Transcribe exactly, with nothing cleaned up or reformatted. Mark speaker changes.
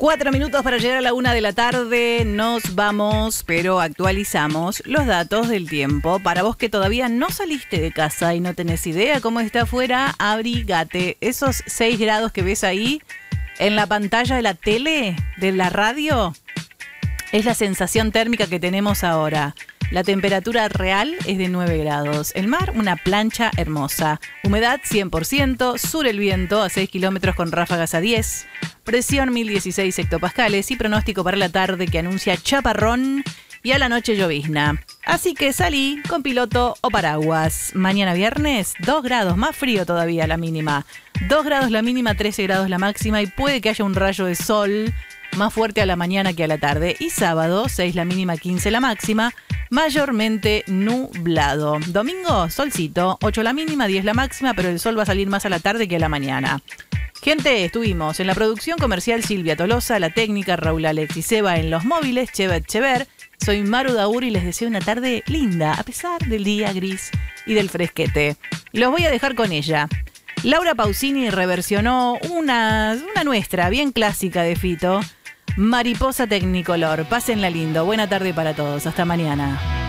Speaker 1: Cuatro minutos para llegar a la una de la tarde. Nos vamos, pero actualizamos los datos del tiempo. Para vos que todavía no saliste de casa y no tenés idea cómo está afuera, abrigate. Esos seis grados que ves ahí en la pantalla de la tele, de la radio, es la sensación térmica que tenemos ahora. La temperatura real es de nueve grados. El mar, una plancha hermosa. Humedad cien por ciento. Sur el viento a seis kilómetros con ráfagas a diez. Presión mil dieciséis hectopascales. Y pronóstico para la tarde que anuncia chaparrón y a la noche llovizna. Así que salí con piloto o paraguas. Mañana viernes, dos grados. Más frío todavía la mínima. dos grados la mínima, trece grados la máxima. Y puede que haya un rayo de sol más fuerte a la mañana que a la tarde. Y sábado, seis la mínima, quince la máxima. Mayormente nublado. Domingo, solcito, ocho la mínima, diez la máxima, pero el sol va a salir más a la tarde que a la mañana. Gente, estuvimos en la producción comercial Silvia Tolosa, la técnica Raúl Alexis Seba en los móviles, Chevet Chever. Soy Maru Daur y les deseo una tarde linda, a pesar del día gris y del fresquete. Los voy a dejar con ella. Laura Pausini reversionó una, una nuestra, bien clásica de Fito, Mariposa Tecnicolor. Pásenla lindo. Buena tarde para todos. Hasta mañana.